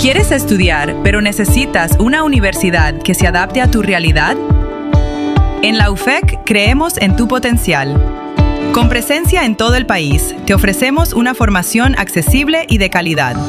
¿Quieres estudiar, pero necesitas una universidad que se adapte a tu realidad? En la UFEC creemos en tu potencial. Con presencia en todo el país, te ofrecemos una formación accesible y de calidad.